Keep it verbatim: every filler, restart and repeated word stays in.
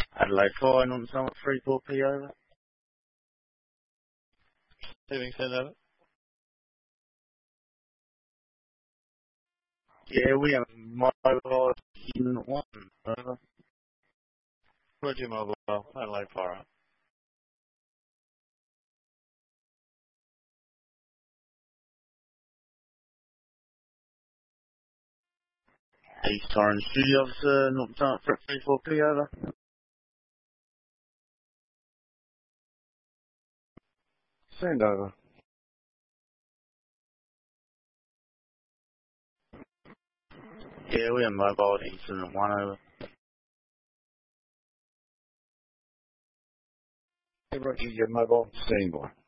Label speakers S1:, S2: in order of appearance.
S1: Adelaide four, on summit three four P over.
S2: Saving send over.
S1: Yeah, we have mobile in one over.
S2: Roger mobile, Adelaide four up.
S1: East Orange Studio officer, North Summit three four P over.
S3: Send over.
S1: Yeah, we have mobile Eastern one over.
S3: Hey, Roger, your mobile. Standing by.